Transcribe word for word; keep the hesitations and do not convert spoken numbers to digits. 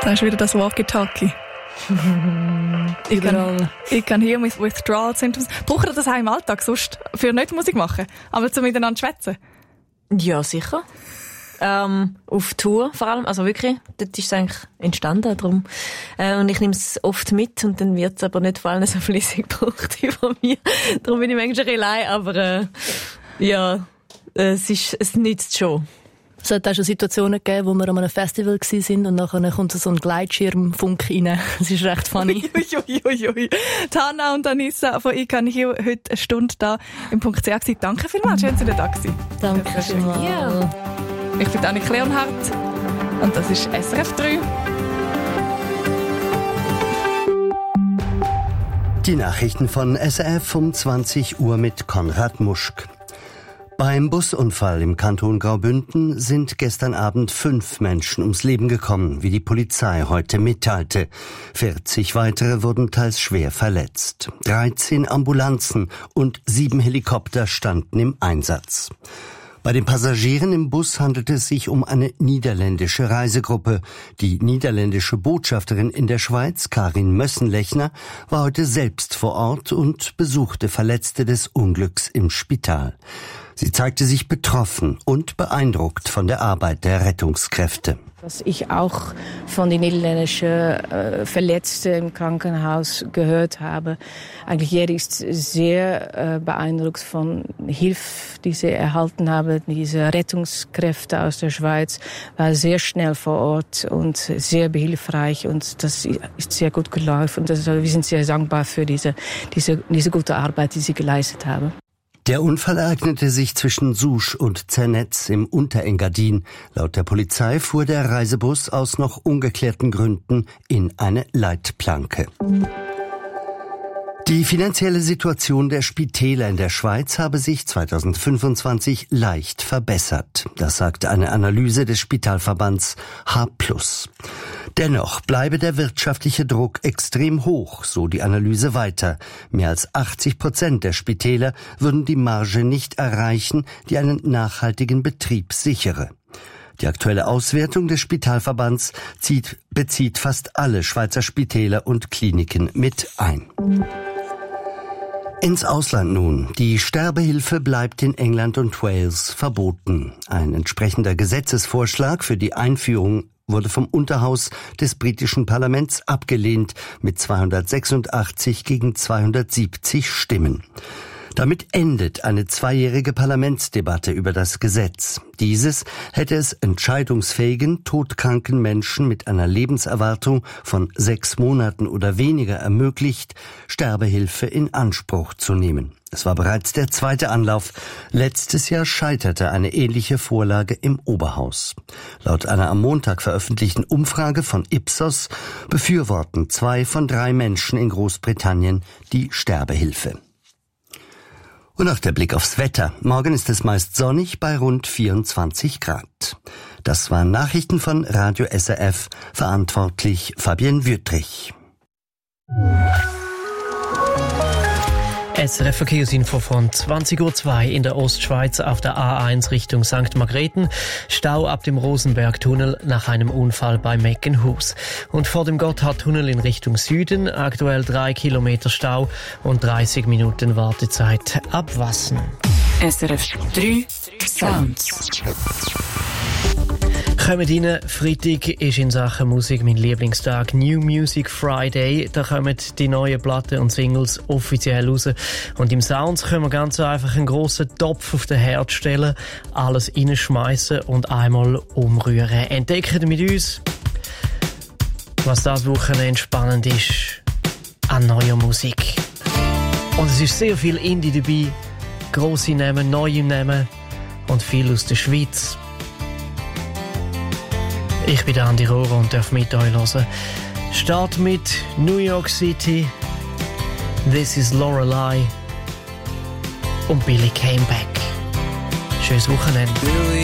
Da ist wieder das Walkie-Talkie. ich, kann, ich kann hier mit Withdrawal Symptoms. Braucht ihr das auch im Alltag sonst für nicht Musik machen, aber zum miteinander schwätzen? Ja, sicher. Ähm, auf Tour vor allem, also wirklich, dort ist es eigentlich entstanden darum. Äh, und ich nehme es oft mit und dann wird es aber nicht vor allem so flüssig gebraucht wie von mir. Darum bin ich manchmal ein bisschen allein, aber äh, ja, es, ist, es nützt schon. Es hat auch schon Situationen gegeben, wo wir an einem Festival waren und nachher kommt so ein Gleitschirmfunk rein. Das ist recht funny. Uiuiuiui. Tana und Anissa von «Ich kann hier» heute eine Stunde da im Punkt C A gewesen. Danke vielmals, schön, dass ihr da gewesen. Danke vielmals. Ja. Ich bin Annik Leonhardt und das ist S R F drei. Die Nachrichten von S R F um zwanzig Uhr mit Konrad Muschk. Beim Busunfall im Kanton Graubünden sind gestern Abend fünf Menschen ums Leben gekommen, wie die Polizei heute mitteilte. vierzig weitere wurden teils schwer verletzt. dreizehn Ambulanzen und sieben Helikopter standen im Einsatz. Bei den Passagieren im Bus handelte es sich um eine niederländische Reisegruppe. Die niederländische Botschafterin in der Schweiz, Karin Mössenlechner, war heute selbst vor Ort und besuchte Verletzte des Unglücks im Spital. Sie zeigte sich betroffen und beeindruckt von der Arbeit der Rettungskräfte. Was ich auch von den niederländischen äh, Verletzten im Krankenhaus gehört habe, eigentlich jeder ist sehr äh, beeindruckt von Hilfe, die sie erhalten haben. Diese Rettungskräfte aus der Schweiz waren sehr schnell vor Ort und sehr behilfreich und das ist sehr gut gelaufen. Und das, wir sind sehr dankbar für diese, diese, diese gute Arbeit, die sie geleistet haben. Der Unfall ereignete sich zwischen Susch und Zernetz im Unterengadin. Laut der Polizei fuhr der Reisebus aus noch ungeklärten Gründen in eine Leitplanke. Die finanzielle Situation der Spitäler in der Schweiz habe sich zweitausendfünfundzwanzig leicht verbessert. Das sagte eine Analyse des Spitalverbands H plus. Dennoch bleibe der wirtschaftliche Druck extrem hoch, so die Analyse weiter. Mehr als achtzig Prozent der Spitäler würden die Marge nicht erreichen, die einen nachhaltigen Betrieb sichere. Die aktuelle Auswertung des Spitalverbands zieht, bezieht fast alle Schweizer Spitäler und Kliniken mit ein. Ins Ausland nun. Die Sterbehilfe bleibt in England und Wales verboten. Ein entsprechender Gesetzesvorschlag für die Einführung wurde vom Unterhaus des britischen Parlaments abgelehnt mit zweihundertsechsundachtzig gegen zweihundertsiebzig Stimmen. Damit endet eine zweijährige Parlamentsdebatte über das Gesetz. Dieses hätte es entscheidungsfähigen, todkranken Menschen mit einer Lebenserwartung von sechs Monaten oder weniger ermöglicht, Sterbehilfe in Anspruch zu nehmen. Es war bereits der zweite Anlauf. Letztes Jahr scheiterte eine ähnliche Vorlage im Oberhaus. Laut einer am Montag veröffentlichten Umfrage von Ipsos befürworten zwei von drei Menschen in Großbritannien die Sterbehilfe. Und auch der Blick aufs Wetter. Morgen ist es meist sonnig bei rund vierundzwanzig Grad. Das waren Nachrichten von Radio S R F, verantwortlich Fabienne Wüttrich. S R F-Verkehrsinfo von zwanzig Uhr zwei in der Ostschweiz auf der A eins Richtung Sankt Margrethen. Stau ab dem Rosenbergtunnel nach einem Unfall bei Meckenhus. Und vor dem Gotthardtunnel in Richtung Süden aktuell drei Kilometer Stau und dreißig Minuten Wartezeit ab Wassen. S R F drei Sounds. Kommt rein, Freitag ist in Sachen Musik mein Lieblingstag, New Music Friday. Da kommen die neuen Platten und Singles offiziell raus. Und im Sounds können wir ganz einfach einen grossen Topf auf den Herd stellen, alles reinschmeißen und einmal umrühren. Entdeckt mit uns, was das Wochenende spannend ist an neuer Musik. Und es ist sehr viel Indie dabei, grosse Namen, neue Namen und viel aus der Schweiz. Ich bin Andi Rohrer und darf mit euch hören. Start mit New York City, This is Lorelei und Billy Came Back. Schönes Wochenende.